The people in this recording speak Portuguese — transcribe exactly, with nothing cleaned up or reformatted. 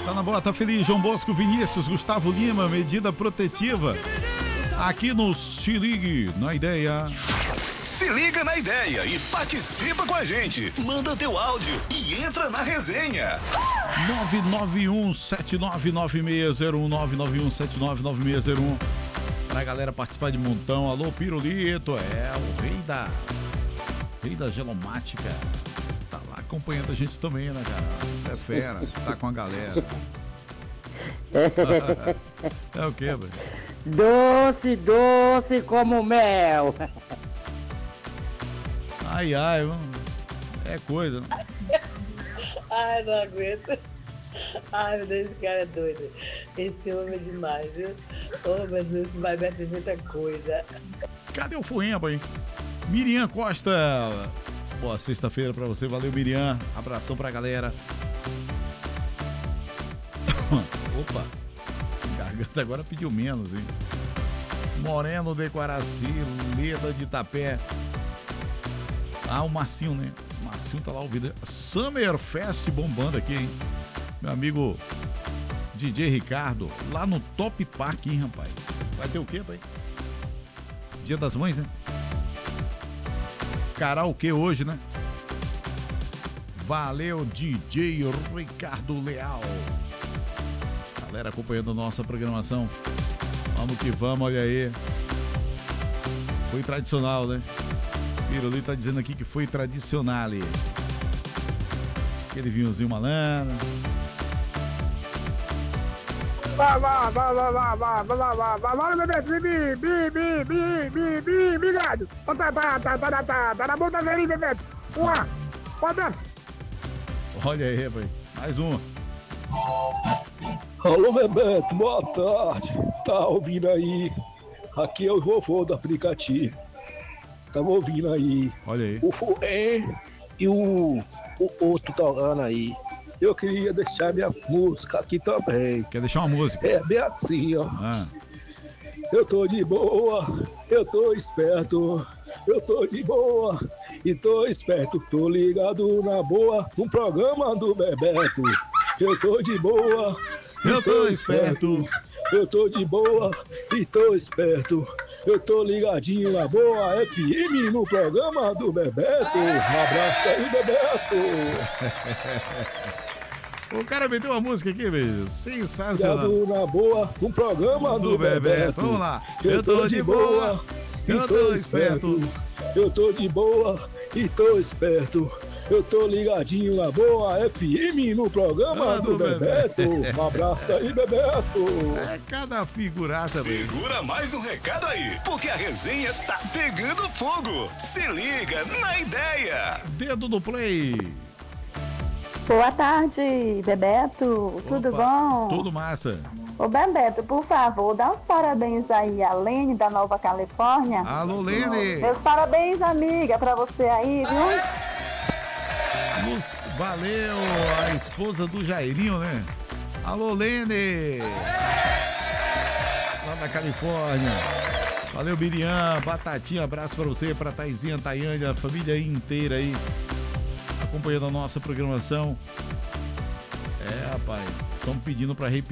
Tá na boa, tá feliz. João Bosco, Vinícius, Gustavo Lima, medida protetiva. Aqui no Se Ligue na Ideia. Se liga na ideia e participa com a gente. Manda teu áudio e entra na resenha. nove nove um sete nove nove seis zero um nove nove um sete nove nove seis zero um. Pra galera participar de montão. Alô, Pirulito. É o rei da rei da gelomática. Tá lá acompanhando a gente também, né, cara? É fera, tá com a galera. É o quê, velho? Doce, doce como mel. Ai, ai, mano. É coisa, né? Ai, não aguento. Ai, meu Deus, esse cara é doido. Esse homem é demais, viu? Oh, meu Deus, esse Bebeto tem muita coisa. Cadê o Fuemba, hein? Miriam Costa. Boa sexta-feira pra você. Valeu, Miriam. Abração pra galera. Opa. Garganta agora pediu menos, hein? Moreno de Quaraci, Leda de Itapé. Ah, o Marcinho, né? O Marcinho tá lá ouvindo. Summer Fest bombando aqui, hein? Meu amigo D J Ricardo, lá no Top Park, hein, rapaz? Vai ter o quê, pai? Dia das Mães, né? Karaokê hoje, né? Valeu, D J Ricardo Leal. Galera acompanhando a nossa programação. Vamos que vamos, olha aí. Foi tradicional, né? Piruli tá dizendo aqui que foi tradicional ali. Aquele vinhozinho malandro. Vá, vá, vá, vá, vá, vá, vá, vá, vá, vá, Bebeto, bi, bi, bi, bi, bi, bi, bi, bi, gado. Tá, tá, tá, tá, tá, tá, tá na boca da velhinha, Bebeto. Uma, pode dança. Olha aí, rapaz. Mais uma. Alô, Bebeto, boa tarde. Tá ouvindo aí? Aqui é o vovô do aplicativo. Tava ouvindo aí. Olha aí. O Fuem e o, o outro tocando aí. Eu queria deixar minha música aqui também. Quer deixar uma música? É bem assim, ó. Ah. Eu tô de boa, eu tô esperto, eu tô de boa e tô esperto. Tô ligado na boa no programa do Bebeto. Eu tô de boa, eu tô esperto. Eu tô de boa e tô esperto. Eu tô ligadinho na boa F M no programa do Bebeto. Um abraço aí, Bebeto. O cara meteu uma música aqui, velho. Sensacional. Ligado na boa no programa do, do Bebeto. Bebeto. Vamos lá. Eu, eu tô, tô de, de boa, boa e tô, tô esperto. esperto. Eu tô de boa e tô esperto. Eu tô ligadinho na boa F M no programa ah, do, do Bebeto. Bebeto. Um abraço aí, Bebeto. É cada figuraça, velho. Segura mais um recado aí, porque a resenha tá pegando fogo. Se liga na ideia. Dedo no play. Boa tarde, Bebeto. Opa, tudo bom? Tudo massa. Ô, Bebeto, por favor, dá uns parabéns aí a Lene da Nova Califórnia. Alô, Lene. Meus parabéns, amiga, pra você aí, viu? Valeu, a esposa do Jairinho, né? Alô, Lene! Lá da Califórnia. Valeu, Miriam, Batatinha, abraço pra você, pra Taizinha, Tayane, a família inteira aí, acompanhando a nossa programação. É, rapaz, estão pedindo pra repetir.